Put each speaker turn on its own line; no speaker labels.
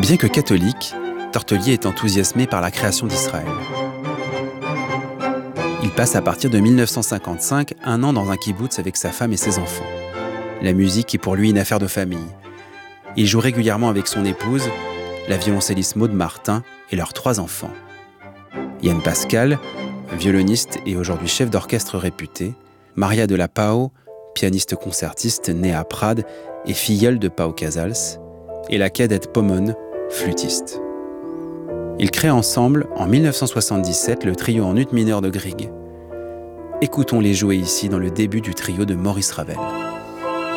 Bien que catholique, Tortelier est enthousiasmé par la création d'Israël. Il passe à partir de 1955 un an dans un kibboutz avec sa femme et ses enfants. La musique est pour lui une affaire de famille. Il joue régulièrement avec son épouse, la violoncelliste Maude Martin, et leurs 3 enfants. Yann Pascal, violoniste et aujourd'hui chef d'orchestre réputé, Maria de la Pau, pianiste concertiste née à Prades et filleule de Pau Casals, et la cadette Pomone, flûtiste. Ils créent ensemble, en 1977, le trio en ut mineur de Grieg. Écoutons-les jouer ici dans le début du trio de Maurice Ravel.